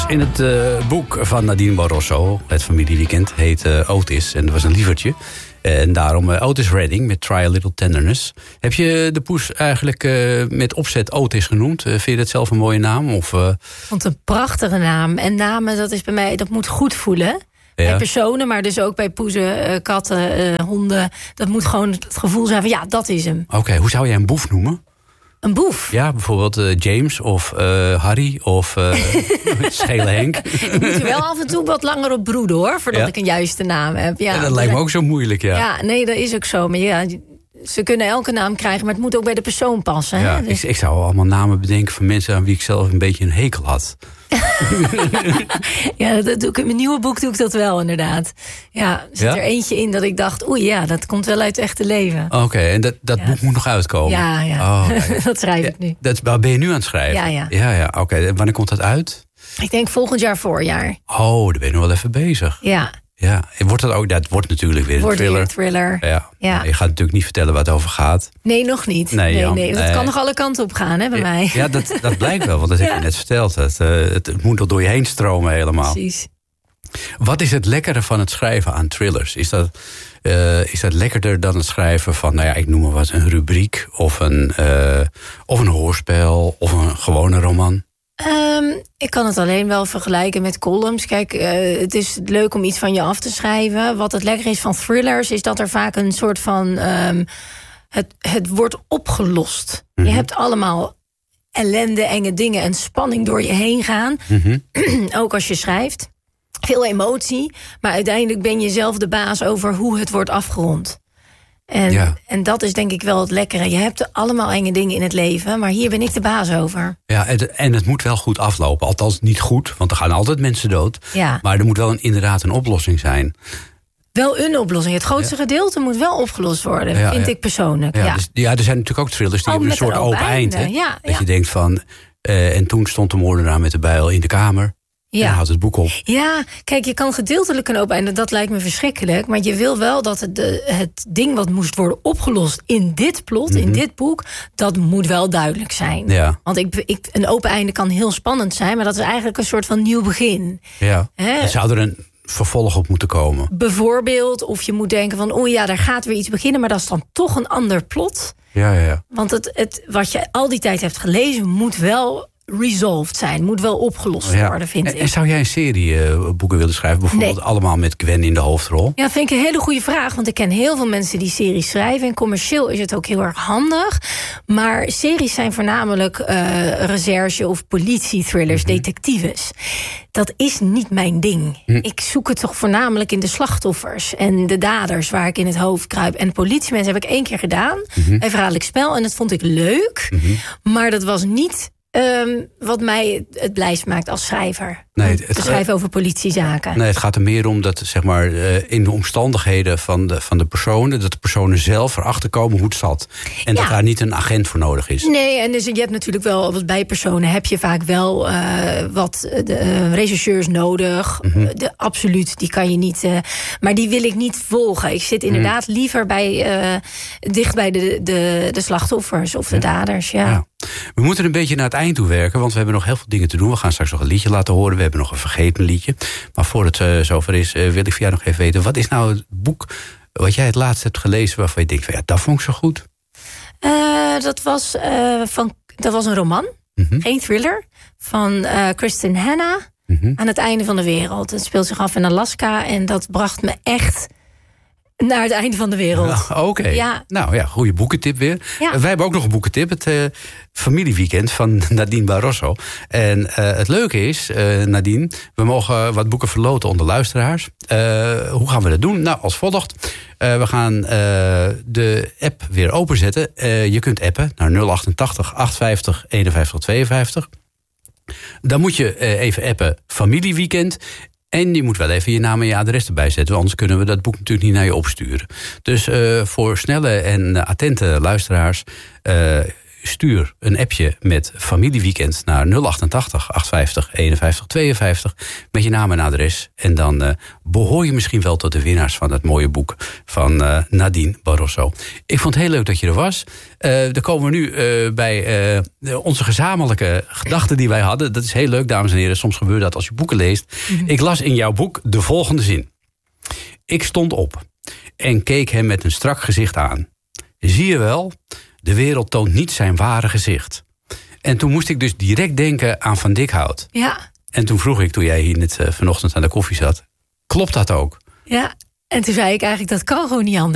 In het boek van Nadine Barroso, het familieweekend, heet Otis. En dat was een lievertje. En daarom Otis Redding met Try a Little Tenderness. Heb je de poes eigenlijk met opzet Otis genoemd? Vind je dat zelf een mooie naam? Of, Ik vond het een prachtige naam. En namen, dat is bij mij, dat moet goed voelen. Ja. Bij personen, maar dus ook bij poezen, katten, honden. Dat moet gewoon het gevoel zijn van ja, dat is hem. Oké, hoe zou jij een boef noemen? Een boef? Ja, bijvoorbeeld James of Harry of Schele Henk. Ik moet er wel af en toe wat langer op broeden, hoor, voordat ik een juiste naam heb. Ja, dat lijkt me ook zo moeilijk, ja. Ja, nee, dat is ook zo. Maar ja, ze kunnen elke naam krijgen, maar het moet ook bij de persoon passen. Ja, dus... ik zou allemaal namen bedenken van mensen aan wie ik zelf een beetje een hekel had. Ja, dat doe ik in mijn nieuwe boek doe ik dat wel, inderdaad. Ja, er zit er eentje in dat ik dacht, oei ja, dat komt wel uit het echte leven. Oké, en dat boek moet nog uitkomen? Ja. Dat schrijf ik nu. Waar ben je nu aan het schrijven? Ja. Oké. Wanneer komt dat uit? Ik denk volgend jaar voorjaar. Oh, daar ben je nog wel even bezig. Ja. Ja, wordt dat ook? Dat wordt natuurlijk weer een thriller. Ja. Je gaat natuurlijk niet vertellen waar het over gaat. Nee, nog niet. Nee. Dat kan nog alle kanten op gaan, hè, bij mij. Ja, dat blijkt wel, want dat heb je net verteld. Het moet al door je heen stromen helemaal. Precies. Wat is het lekkere van het schrijven aan thrillers? Is dat lekkerder dan het schrijven van, nou ja, ik noem maar wat, een rubriek of een hoorspel of een gewone roman? Ik kan het alleen wel vergelijken met columns. Kijk, het is leuk om iets van je af te schrijven. Wat het lekker is van thrillers is dat er vaak een soort van... Het wordt opgelost. Je hebt allemaal ellende, enge dingen en spanning door je heen gaan. Ook als je schrijft. Veel emotie, maar uiteindelijk ben je zelf de baas over hoe het wordt afgerond. En dat is denk ik wel het lekkere. Je hebt allemaal enge dingen in het leven, maar hier ben ik de baas over. Ja, en het moet wel goed aflopen. Althans niet goed, want er gaan altijd mensen dood. Ja. Maar er moet wel inderdaad een oplossing zijn. Wel een oplossing. Het grootste gedeelte moet wel opgelost worden, vind ik persoonlijk. Ja. Dus, er zijn natuurlijk ook thrillers die hebben een soort open eind. Dat je denkt van, en toen stond de moordenaar met de bijl in de kamer. Ja. En houdt het boek op. Ja, kijk, je kan gedeeltelijk een open einde. Dat lijkt me verschrikkelijk. Maar je wil wel dat het ding wat moest worden opgelost in dit plot, in dit boek, dat moet wel duidelijk zijn. Ja. Want een open einde kan heel spannend zijn, maar dat is eigenlijk een soort van nieuw begin. Ja. Zou er een vervolg op moeten komen? Bijvoorbeeld, of je moet denken van, oh ja, daar gaat weer iets beginnen, maar dat is dan toch een ander plot. Ja. Want het wat je al die tijd hebt gelezen, moet wel resolved zijn, moet wel opgelost worden, vind ik. En zou jij een serie boeken willen schrijven? Bijvoorbeeld allemaal met Gwen in de hoofdrol? Ja, vind ik een hele goede vraag, want ik ken heel veel mensen die series schrijven. En commercieel is het ook heel erg handig. Maar series zijn voornamelijk recherche- of politie-thrillers, detectives. Dat is niet mijn ding. Ik zoek het toch voornamelijk in de slachtoffers en de daders waar ik in het hoofd kruip. En politiemensen heb ik 1 keer gedaan bij Verraderlijk Spel. En dat vond ik leuk, maar dat was niet wat mij het blijst maakt als schrijver. Nee, te schrijven over politiezaken. Nee, het gaat er meer om dat, zeg maar, in de omstandigheden van de personen, dat de personen zelf erachter komen hoe het zat. En dat daar niet een agent voor nodig is. Nee, en dus je hebt natuurlijk wel, wat bij personen heb je vaak wel wat rechercheurs nodig. Absoluut, die kan je niet. Maar die wil ik niet volgen. Ik zit inderdaad liever dicht bij de slachtoffers of de daders. Ja. We moeten een beetje naar het eind toe werken, want we hebben nog heel veel dingen te doen. We gaan straks nog een liedje laten horen. We hebben nog een vergeten liedje. Maar voor het zover is, wil ik van jou nog even weten, wat is nou het boek wat jij het laatst hebt gelezen waarvan je denkt van ja, dat vond ik zo goed? Dat was een roman, geen thriller, van Kristen Hanna, Aan het einde van de wereld. Het speelt zich af in Alaska en dat bracht me echt naar het einde van de wereld. Oké. Ja. Nou ja, goede boekentip weer. Ja. Wij hebben ook nog een boekentip. Het familieweekend van Nadine Barroso. En het leuke is, Nadine, we mogen wat boeken verloten onder luisteraars. Hoe gaan we dat doen? Nou, als volgt. We gaan de app weer openzetten. Je kunt appen naar 088 850 51 52. Dan moet je even appen familieweekend. En je moet wel even je naam en je adres erbij zetten. Anders kunnen we dat boek natuurlijk niet naar je opsturen. Dus voor snelle en attente luisteraars, stuur een appje met familieweekend naar 088 850 51 52 met je naam en adres. En dan behoor je misschien wel tot de winnaars van het mooie boek van Nadine Barroso. Ik vond het heel leuk dat je er was. Dan komen we nu bij onze gezamenlijke gedachten die wij hadden. Dat is heel leuk, dames en heren. Soms gebeurt dat als je boeken leest. Ik las in jouw boek de volgende zin. Ik stond op en keek hem met een strak gezicht aan. Zie je wel, de wereld toont niet zijn ware gezicht. En toen moest ik dus direct denken aan Van Dikhout. Ja. En toen vroeg ik, toen jij hier net vanochtend aan de koffie zat, klopt dat ook? Ja, en toen zei ik eigenlijk, dat kan gewoon niet anders.